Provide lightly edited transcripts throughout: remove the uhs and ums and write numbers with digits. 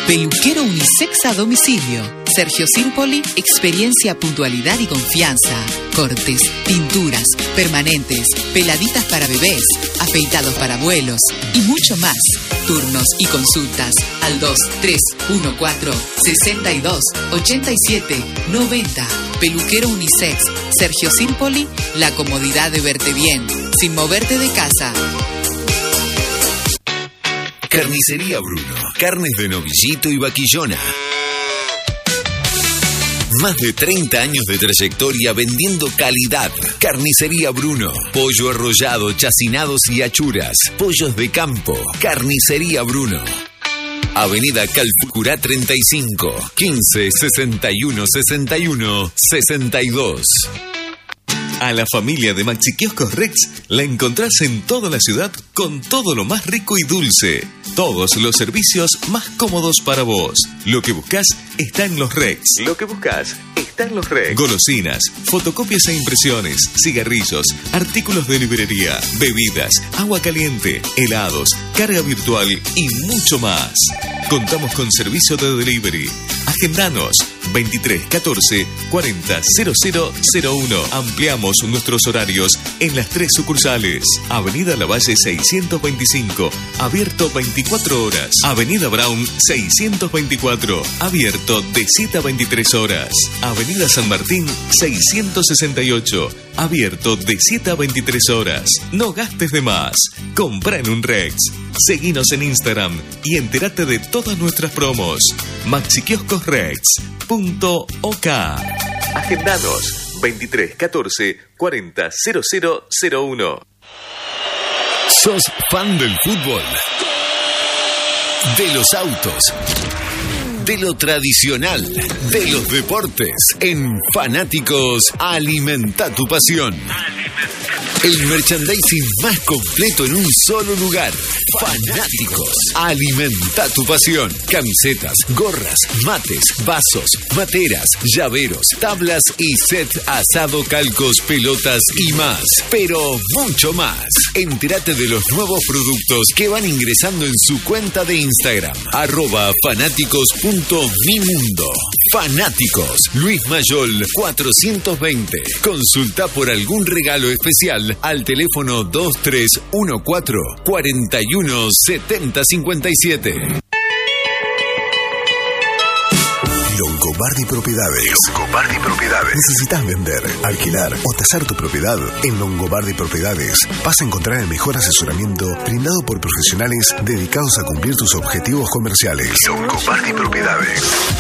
Peluquero unisex a domicilio. Sergio Sirpoli, experiencia, puntualidad y confianza. Cortes, pinturas, permanentes, peladitas para bebés, afeitados para abuelos y mucho más. Turnos y consultas al 2314-62-87-90. Peluquero unisex. Sergio Sirpoli, la comodidad de verte bien, sin moverte de casa. Carnicería Bruno. Carnes de novillito y vaquillona. Más de 30 años de trayectoria vendiendo calidad. Carnicería Bruno. Pollo arrollado, chacinados y achuras. Pollos de campo. Carnicería Bruno. Avenida Calfucurá 35, 15 61 61 62. A la familia de Maxi Kioscos Rex la encontrás en toda la ciudad con todo lo más rico y dulce. Todos los servicios más cómodos para vos. Lo que buscas está en los Rex. Golosinas, fotocopias e impresiones, cigarrillos, artículos de librería, bebidas, agua caliente, helados, carga virtual y mucho más. Contamos con servicio de delivery. Agendanos 23 14 40 0001. Ampliamos nuestros horarios en las 3 sucursales. Avenida Lavalle 625, abierto 24 horas. Avenida Brown 624, abierto de 7 a 23 horas. Avenida San Martín 668, abierto de 7 a 23 horas. No gastes de más. Compra en un Rex. Seguinos en Instagram y entérate de todas nuestras promos. maxikioscosrex.ok. Agendanos 23 14 40 0001. ¿Sos fan del fútbol? De los autos, de lo tradicional, de los deportes. En Fanáticos, alimenta tu pasión. El merchandising más completo en un solo lugar. Fanáticos, alimenta tu pasión. Camisetas, gorras, mates, vasos, materas, llaveros, tablas y set asado, calcos, pelotas y más. Pero mucho más. Entérate de los nuevos productos que van ingresando en su cuenta de Instagram. @fanáticos.mimundo. Fanáticos, Luis Mayol 420. Consulta por algún regalo especial al teléfono 2314 41 70 57. Longobardi Propiedades. ¿Necesitas vender, alquilar o tasar tu propiedad? En Longobardi Propiedades vas a encontrar el mejor asesoramiento brindado por profesionales dedicados a cumplir tus objetivos comerciales. Longobardi Propiedades.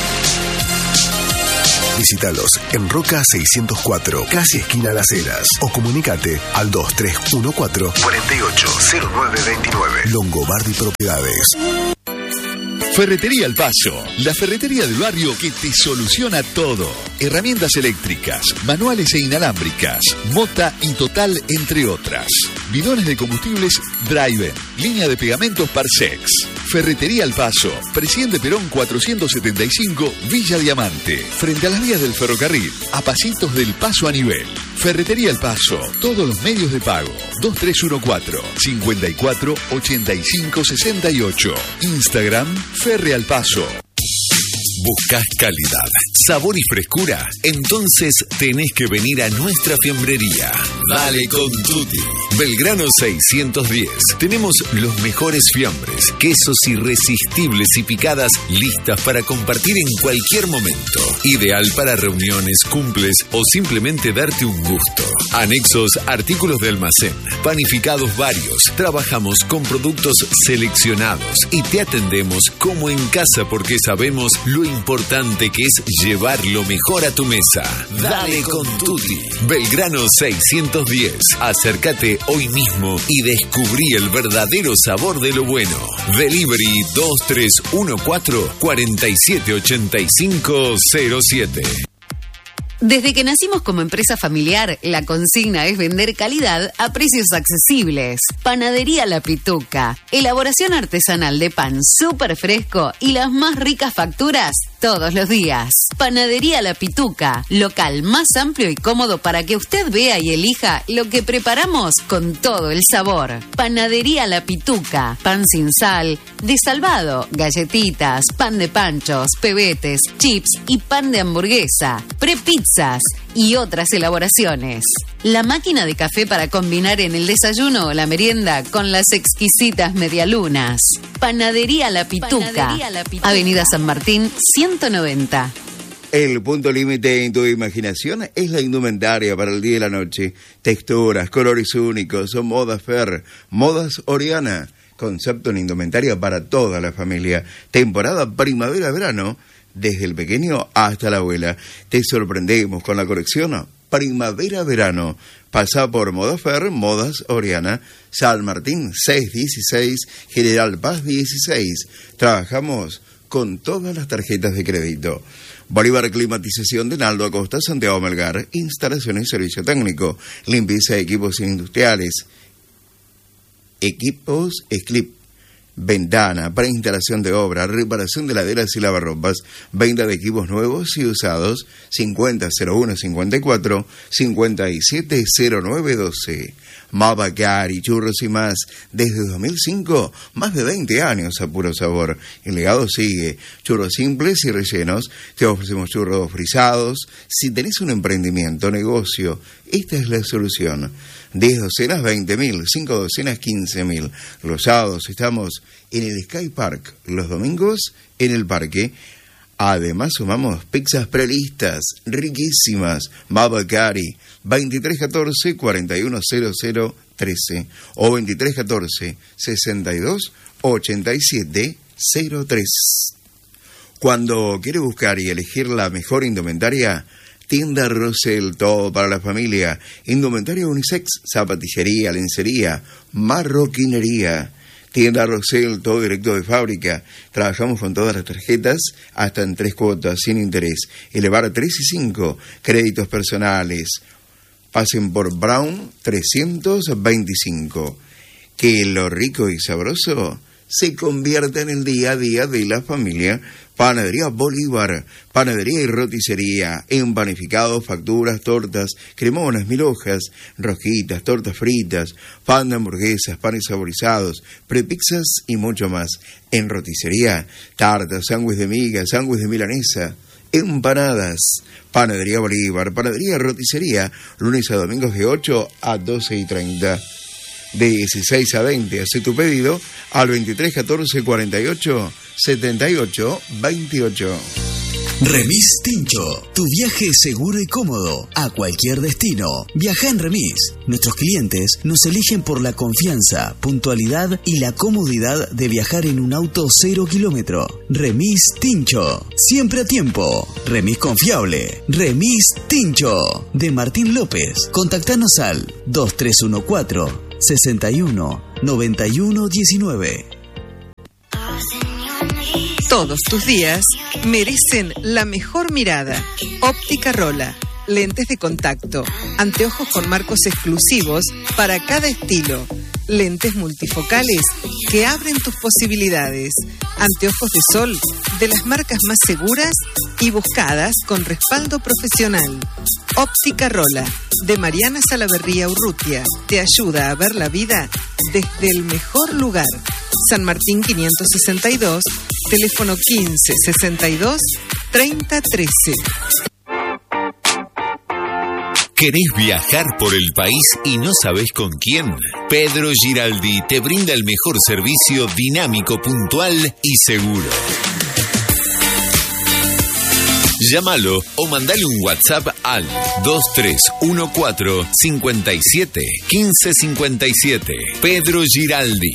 Visítalos en Roca 604, casi esquina Las Heras, o comunícate al 2314 480929. Longobardi Propiedades. Ferretería El Paso, la ferretería del barrio que te soluciona todo. Herramientas eléctricas, manuales e inalámbricas, Mota y Total, entre otras. Bidones de combustibles Driven, línea de pegamentos Parsex. Ferretería El Paso, Presidente Perón 475, Villa Diamante, frente a las vías del ferrocarril, a pasitos del Paso a nivel. Ferretería El Paso, todos los medios de pago. 2314 54 85 68. Instagram Ferre Al Paso. ¿Buscas calidad, sabor y frescura? Entonces tenés que venir a nuestra fiambrería. Dale con Tutti. Belgrano 610. Tenemos los mejores fiambres, quesos irresistibles y picadas listas para compartir en cualquier momento. Ideal para reuniones, cumples o simplemente darte un gusto. Anexos, artículos de almacén, panificados varios. Trabajamos con productos seleccionados y te atendemos como en casa porque sabemos lo importante que es llevar lo mejor a tu mesa. Dale con Tutti. Belgrano 610. Acércate hoy mismo y descubrí el verdadero sabor de lo bueno. Delivery 2314 478507. Desde que nacimos como empresa familiar, la consigna es vender calidad a precios accesibles. Panadería La Pituca, elaboración artesanal de pan súper fresco y las más ricas facturas todos los días. Panadería La Pituca, local más amplio y cómodo para que usted vea y elija lo que preparamos con todo el sabor. Panadería La Pituca, pan sin sal, de salvado, galletitas, pan de panchos, pebetes, chips y pan de hamburguesa, prepizzas y otras elaboraciones. La máquina de café para combinar en el desayuno o la merienda con las exquisitas medialunas. Panadería La Pituca, Avenida San Martín 190. El punto límite en tu imaginación es la indumentaria para el día y la noche. Texturas, colores únicos, son Modas Fer, Modas Oriana. Concepto en indumentaria para toda la familia. Temporada primavera-verano, desde el pequeño hasta la abuela. Te sorprendemos con la colección primavera-verano. Pasa por Modas Fer, Modas Oriana, San Martín 616, General Paz 16. Trabajamos con todas las tarjetas de crédito. Bolívar Climatización de Naldo Acosta, Santiago Melgar. Instalaciones y servicio técnico. Limpieza de equipos industriales. Equipos Sclip. Ventana, para instalación de obra, reparación de laderas y lavarropas, venta de equipos nuevos y usados, 500154, 570912. Mabacari, churros y más, desde 2005, más de 20 años a puro sabor. El legado sigue, churros simples y rellenos, te ofrecemos churros frisados. Si tenés un emprendimiento, negocio, esta es la solución. 10 docenas, 20.000, 5 docenas, 15.000. Los sábados estamos en el Sky Park, los domingos en el parque. Además sumamos pizzas prelistas, riquísimas, Mabacari, 2314-410013 o 2314-628703. Cuando quiere buscar y elegir la mejor indumentaria, Tienda Rosell, todo para la familia. Indumentaria unisex, zapatillería, lencería, marroquinería. Tienda Rosell, todo directo de fábrica. Trabajamos con todas las tarjetas, hasta en 3 cuotas, sin interés. Elevar 3 y 5, créditos personales. Pasen por Brown 325. Que lo rico y sabroso se convierta en el día a día de la familia. Panadería Bolívar, panadería y roticería, empanificados, facturas, tortas, cremonas, 1000 hojas, rosquitas, tortas fritas, pan de hamburguesas, panes saborizados, prepizzas y mucho más. En roticería, tartas, sándwich de miga, sándwich de milanesa, empanadas. Panadería Bolívar, panadería y roticería, lunes a domingos de 8 a 12:30. De 16 a 20, hace tu pedido al 2314-48-78-28. Remis Tincho, tu viaje seguro y cómodo a cualquier destino. Viaja en Remis. Nuestros clientes nos eligen por la confianza, puntualidad y la comodidad de viajar en un auto 0 kilómetro. Remis Tincho, siempre a tiempo. Remis confiable. Remis Tincho, de Martín López. Contactanos al 2314-61-9119. Todos tus días merecen la mejor mirada. Óptica Rola. Lentes de contacto. Anteojos con marcos exclusivos para cada estilo. Lentes multifocales que abren tus posibilidades. Anteojos de sol de las marcas más seguras y buscadas con respaldo profesional. Óptica Rola, de Mariana Salaverría Urrutia. Te ayuda a ver la vida desde el mejor lugar. San Martín 562, teléfono 1562-3013. ¿Querés viajar por el país y no sabés con quién? Pedro Giraldi te brinda el mejor servicio, dinámico, puntual y seguro. Llámalo o mandale un WhatsApp al 2314-57-1557. Pedro Giraldi,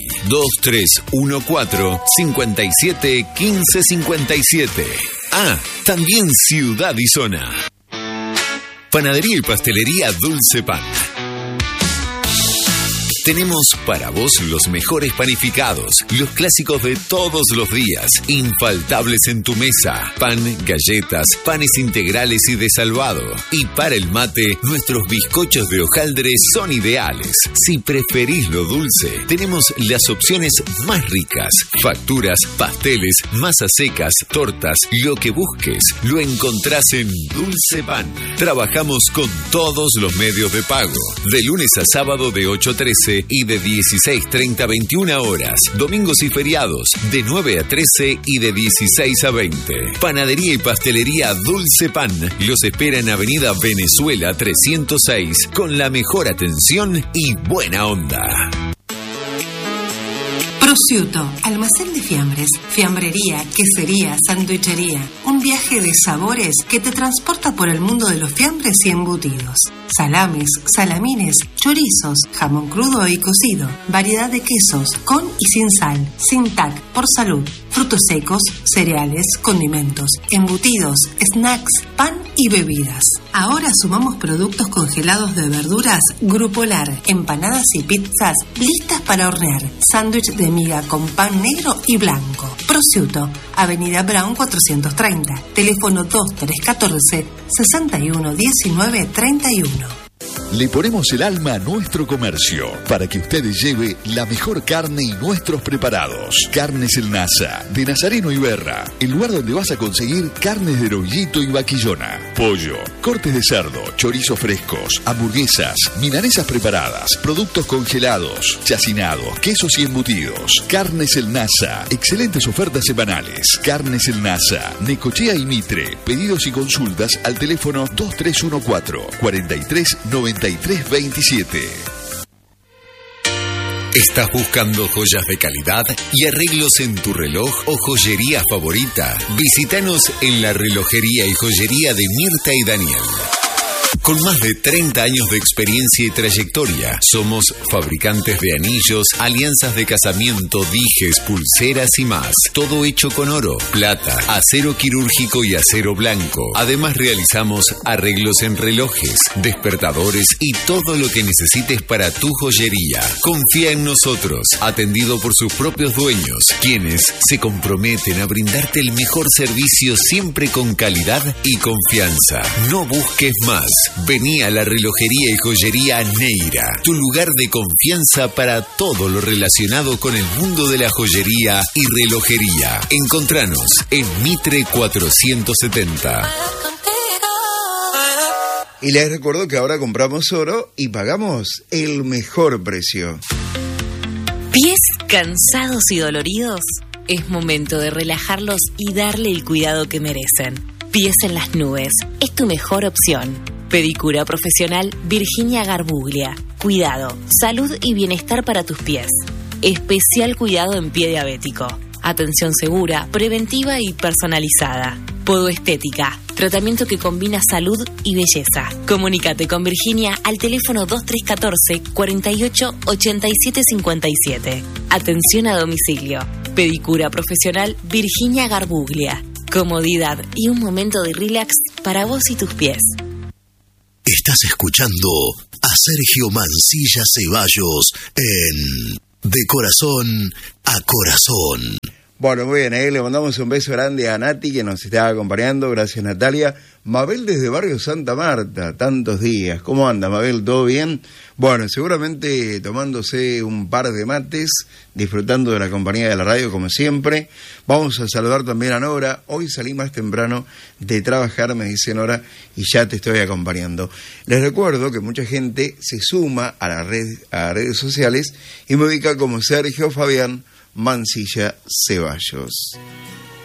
2314-57-1557. Ah, también Ciudad y Zona. Panadería y pastelería Dulce Pan. tenemos para vos los mejores panificados, los clásicos de todos los días, infaltables en tu mesa, pan, galletas, panes integrales y de salvado. Y para el mate, nuestros bizcochos de hojaldre son ideales. Si preferís lo dulce, tenemos las opciones más ricas, facturas, pasteles, masas secas, tortas, lo que busques, lo encontrás en Dulce Pan. Trabajamos con todos los medios de pago, de lunes a sábado de 8 a 13 y de 16:30 a 21 horas, domingos y feriados de 9 a 13 y de 16 a 20. Panadería y pastelería Dulce Pan los espera en Avenida Venezuela 306 con la mejor atención y buena onda. Prosciutto, almacén de fiambres, fiambrería, quesería, sandwichería. Un viaje de sabores que te transporta por el mundo de los fiambres y embutidos. Salames, salamines, chorizos, jamón crudo y cocido, variedad de quesos, con y sin sal, sin TAC, por salud, frutos secos, cereales, condimentos, embutidos, snacks, pan y bebidas. Ahora sumamos productos congelados de verduras Grupolar, empanadas y pizzas listas para hornear, sándwich de miga con pan negro y blanco. Prosciutto, Avenida Brown 430, teléfono 2314 61 19 31. Le ponemos el alma a nuestro comercio para que usted lleve la mejor carne y nuestros preparados. Carnes El Nasa, de Nazareno y Berra, el lugar donde vas a conseguir carnes de novillito y vaquillona, pollo, cortes de cerdo, chorizos frescos, hamburguesas, milanesas preparadas, productos congelados, chacinados, quesos y embutidos. Carnes El Nasa, excelentes ofertas semanales. Carnes El Nasa, Necochea y Mitre. Pedidos y consultas al teléfono 2314 43 93 27. ¿Estás buscando joyas de calidad y arreglos en tu reloj o joyería favorita? Visítanos en la relojería y joyería de Mirta y Daniel. Con más de 30 años de experiencia y trayectoria, somos fabricantes de anillos, alianzas de casamiento, dijes, pulseras y más. Todo hecho con oro, plata, acero quirúrgico y acero blanco. Además realizamos arreglos en relojes, despertadores y todo lo que necesites para tu joyería. Confía en nosotros, atendido por sus propios dueños, quienes se comprometen a brindarte el mejor servicio siempre con calidad y confianza. No busques más. Vení a la relojería y joyería Neira, tu lugar de confianza para todo lo relacionado con el mundo de la joyería y relojería. Encontranos en Mitre 470. Y les recuerdo que ahora compramos oro y pagamos el mejor precio. ¿Pies cansados y doloridos? Es momento de relajarlos y darle el cuidado que merecen. Pies en las nubes es tu mejor opción. Pedicura profesional Virginia Garbuglia. Cuidado, salud y bienestar para tus pies. Especial cuidado en pie diabético. Atención segura, preventiva y personalizada. Podoestética, tratamiento que combina salud y belleza. Comunícate con Virginia al teléfono 2314 48 87 57. Atención a domicilio. Pedicura profesional Virginia Garbuglia. Comodidad y un momento de relax para vos y tus pies. Estás escuchando a Sergio Mancilla Ceballos en De Corazón a Corazón. Bueno, muy bien, le mandamos un beso grande a Nati que nos está acompañando, gracias Natalia. Mabel desde Barrio Santa Marta, tantos días. ¿Cómo anda Mabel? ¿Todo bien? Bueno, seguramente tomándose un par de mates, disfrutando de la compañía de la radio como siempre. Vamos a saludar también a Nora. Hoy salí más temprano de trabajar, me dice Nora, y ya te estoy acompañando. Les recuerdo que mucha gente se suma a las redes sociales y me ubica como Sergio Fabián Mancilla Ceballos.